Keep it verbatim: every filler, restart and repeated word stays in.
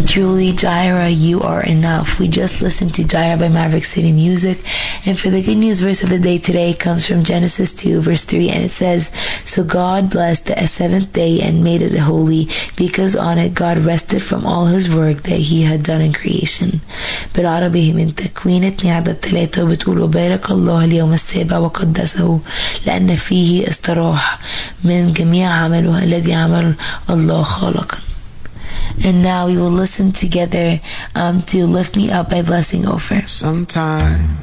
Truly, Jireh, you are enough. We just listened to Jireh by Maverick City Music. And for the good news verse of the day today comes from Genesis two verse three, and it says, So God blessed the seventh day and made it holy, because on it God rested from all his work that he had done in creation. بالعربي من تكوين اتنين عدد ثلاثة بتقول وبارك الله اليوم السابع وقدسه لأن فيه استراح من جميع عمله الذي عمل الله خالقا. And now we will listen together um, to Lift Me Up by Blessing Ofer. Sometime